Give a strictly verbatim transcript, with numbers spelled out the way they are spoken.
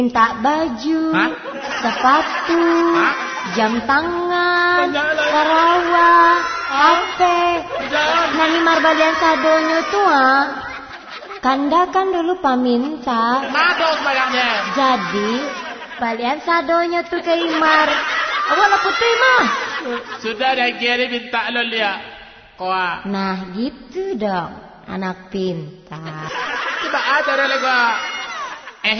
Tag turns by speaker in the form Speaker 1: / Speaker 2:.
Speaker 1: Minta baju, Hah? sepatu, Hah? jam tangan, karawang, H P. Nani marbalian sadonyo tuh ah. Kanda kan dulu paminta.
Speaker 2: Mados bayangnya.
Speaker 1: Jadi balian sadonyo tuh ke Imar. Awak putih mah.
Speaker 2: Sudah dah kira minta lo dia. Koa.
Speaker 1: Nah gitu dong, anak pintar.
Speaker 2: Coba ada lagi.